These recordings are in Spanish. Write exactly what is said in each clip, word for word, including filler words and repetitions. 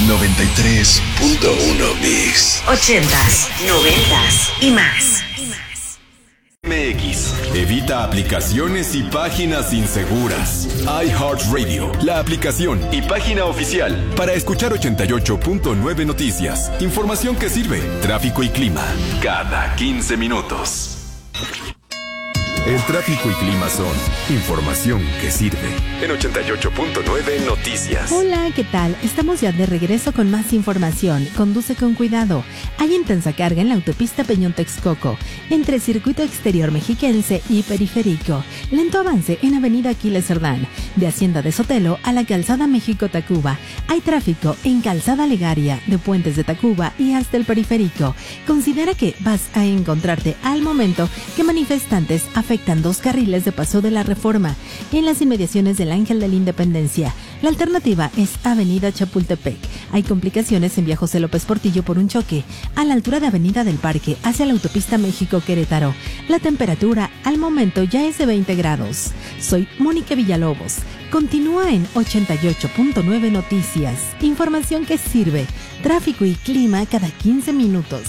noventa y tres punto uno Mix. Ochentas, noventas y más. M X. Evita aplicaciones y páginas inseguras. iHeartRadio, la aplicación y página oficial para escuchar ochenta y ocho punto nueve Noticias. Información que sirve. Tráfico y clima. Cada quince minutos. El tráfico y clima son información que sirve. En ochenta y ocho punto nueve Noticias. Hola, ¿qué tal? Estamos ya de regreso con más información. Conduce con cuidado. Hay intensa carga en la autopista Peñón-Texcoco, entre Circuito Exterior Mexiquense y Periférico. Lento avance en Avenida Aquiles Cerdán, de Hacienda de Sotelo a la Calzada México-Tacuba. Hay tráfico en Calzada Legaria, de Puentes de Tacuba y hasta el Periférico. Considera que vas a encontrarte al momento que manifestantes afectan dos carriles de paso de la Reforma en las inmediaciones del Ángel de la Independencia. La alternativa es Avenida Chapultepec. Hay complicaciones en Vía José López Portillo por un choque a la altura de Avenida del Parque hacia la autopista México-Querétaro. La temperatura al momento ya es de veinte grados. Soy Mónica Villalobos. Continúa en ochenta y ocho punto nueve Noticias. Información que sirve. Tráfico y clima cada quince minutos.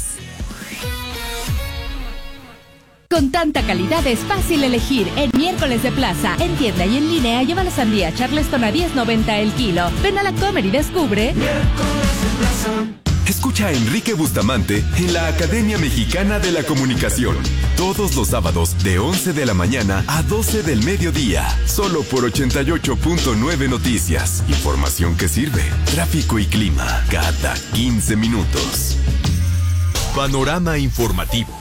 Con tanta calidad es fácil elegir. En Miércoles de Plaza, en tienda y en línea, lleva la sandía Charleston a diez noventa el kilo. Ven a la Comer y descubre. Miércoles de Plaza. Escucha a Enrique Bustamante en la Academia Mexicana de la Comunicación. Todos los sábados de once de la mañana a doce del mediodía. Solo por ochenta y ocho punto nueve Noticias. Información que sirve. Tráfico y clima cada quince minutos. Panorama informativo.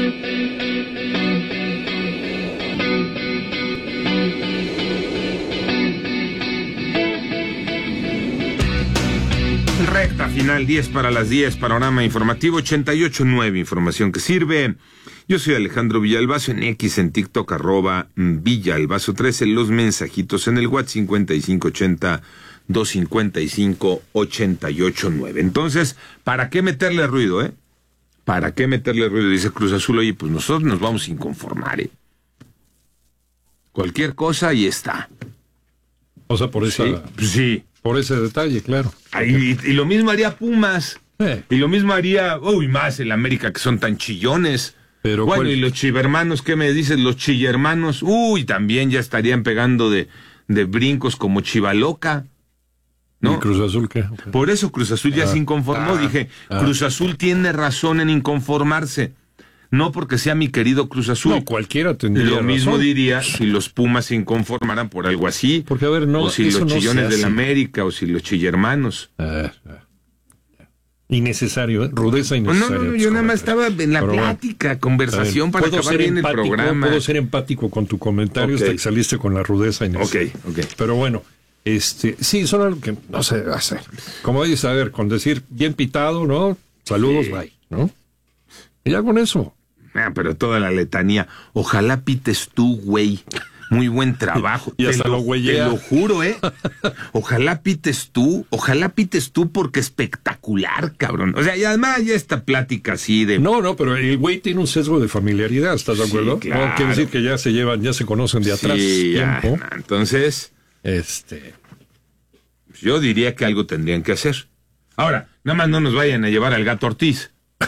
Recta final, diez para las diez, panorama informativo ochenta y ocho punto nueve, información que sirve. Yo soy Alejandro Villalbazo, en X, en TikTok, arroba Villalbazo trece, los mensajitos en el WhatsApp cincuenta y cinco ochenta, doscientos cincuenta y cinco, ochenta y ocho nueve. Entonces, ¿para qué meterle ruido, eh? ¿Para qué meterle ruido? Dice Cruz Azul, oye, pues nosotros nos vamos a inconformar, eh. Cualquier cosa, ahí está. O sea, por esa... Sí, sí. Por ese detalle, claro. Y, y lo mismo haría Pumas. Eh. Y lo mismo haría, uy, más el América, que son tan chillones. Pero bueno, ¿cuál? y los chivermanos, ¿qué me dices? Los chillermanos, uy, también ya estarían pegando de, de brincos como Chivaloca, ¿no? ¿Y Cruz Azul qué? Okay. Por eso Cruz Azul ya ah, se inconformó. ah, Dije, ah. Cruz Azul tiene razón en inconformarse. No porque sea mi querido Cruz Azul. No, cualquiera tendría Lo mismo razón. diría si los Pumas se inconformaran por algo así. Porque, a ver, no, o si eso los no chillones se del hace. América, o si los chillermanos. Ah, ah. Innecesario, ¿eh? Rudeza No, innecesaria. no, no, pues, yo nada más comentarios. estaba en la Pero plática, bueno, conversación para puedo acabar ser bien el empático, programa. Puedo ser empático con tu comentario Ok. hasta que saliste con la rudeza innecesaria. Ok, ok. Pero bueno, este, sí, son algo que no sé hacer. Como dices, a ver, con decir bien pitado, ¿no? Saludos, Sí. bye, ¿no? Y ya con eso. Ah, pero toda la letanía. Ojalá pites tú, güey. Muy buen trabajo. Y hasta te lo güeyea. Te lo juro, ¿eh? Ojalá pites tú, ojalá pites tú porque espectacular, cabrón. O sea, y además ya esta plática así de... No, no, pero el güey tiene un sesgo de familiaridad, ¿estás de Sí, acuerdo? claro. No, quiere decir que ya se llevan, ya se conocen de atrás Sí, ya, tiempo. no, entonces, Este, yo diría que algo tendrían que hacer. Ahora, nada más no nos vayan a llevar al Gato Ortiz.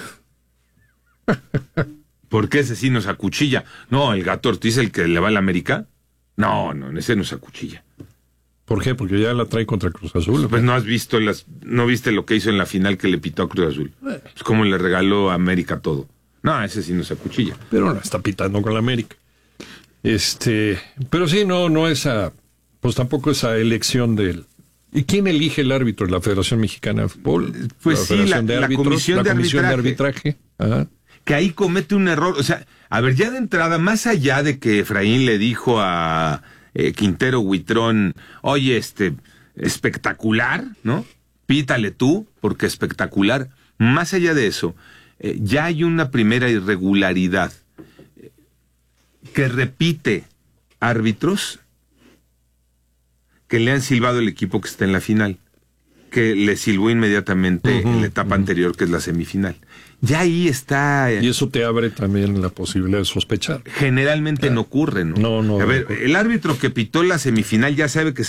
Porque ese sí nos acuchilla. No, el Gato Ortiz, el que le va a la América. No, no, ese nos acuchilla. ¿por qué? Porque ya la trae contra Cruz Azul. Pues no has visto las, no viste lo que hizo en la final que le pitó a Cruz Azul. Pues como le regaló a América todo. No, ese sí nos acuchilla. Pero no está pitando con la América. Este, pero sí, no, no esa, pues tampoco esa elección del. ¿Y quién elige el árbitro? ¿La Federación Mexicana de Fútbol? Pues ¿La sí, Federación la- de la Árbitros? Comisión ¿La de Comisión de Arbitraje. Arbitraje? Ajá. Que ahí comete un error. O sea, a ver, ya de entrada, más allá de que Efraín le dijo a eh, Quintero Huitrón, oye, este, espectacular, ¿no? Pítale tú, porque espectacular. Más allá de eso, eh, ya hay una primera irregularidad eh, que repite árbitros que le han silbado el equipo que está en la final, que le silbó inmediatamente Uh-huh, en la etapa uh-huh. anterior, que es la semifinal. Ya ahí está... Y eso te abre también la posibilidad de sospechar. Generalmente Claro. no ocurre, ¿no? No, no, A no ver, ocurre. el árbitro que pitó la semifinal ya sabe que